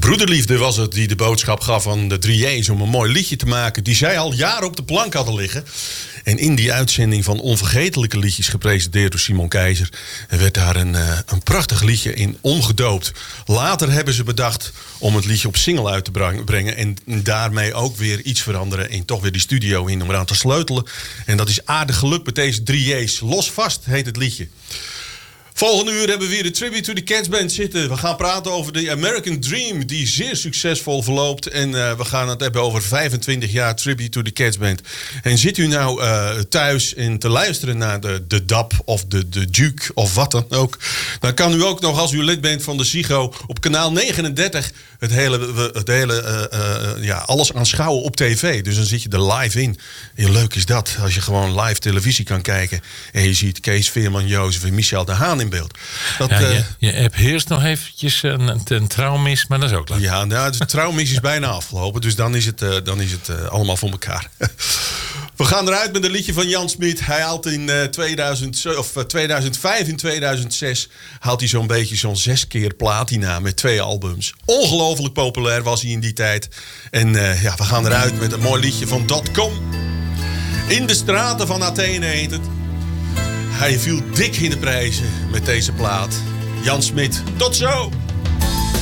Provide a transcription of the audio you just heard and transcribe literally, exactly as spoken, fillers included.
Broederliefde was het die de boodschap gaf aan de drie J's om een mooi liedje te maken die zij al jaren op de plank hadden liggen. En in die uitzending van Onvergetelijke Liedjes, gepresenteerd door Simon Keizer, werd daar een, uh, een prachtig liedje in omgedoopt. Later hebben ze bedacht om het liedje op single uit te brengen en daarmee ook weer iets veranderen en toch weer die studio in om eraan te sleutelen. En dat is aardig gelukt met deze drie J's. Los vast heet het liedje. Volgende uur hebben we weer de Tribute to the Cats Band zitten. We gaan praten over de American Dream, die zeer succesvol verloopt. En uh, we gaan het hebben over vijfentwintig jaar Tribute to the Cats Band. En zit u nou uh, thuis en te luisteren naar de, de D A P of de, de Duke of wat dan ook, dan kan u ook nog, als u lid bent van de Ziggo, op kanaal negenendertig het hele, het hele uh, uh, ja, alles aanschouwen op tv. Dus dan zit je er live in. Heel leuk is dat, als je gewoon live televisie kan kijken en je ziet Kees Veerman, Jozef en Michel de Haan in beeld. Dat, ja, uh, je, je app heerst nog eventjes een, een trouwmis, maar dat is ook leuk. Ja, nou, de trouwmis is bijna afgelopen, dus dan is het, uh, dan is het uh, allemaal voor elkaar. We gaan eruit met een liedje van Jan Smit. Hij haalt in uh, tweeduizend, of, uh, tweeduizend vijf en tweeduizend zes haalt hij zo'n beetje zo'n zes keer platina met twee albums. Ongelooflijk populair was hij in die tijd. En uh, ja, we gaan eruit met een mooi liedje van Dotcom. In de straten van Athene heet het. Hij viel dik in de prijzen met deze plaat. Jan Smit, tot zo!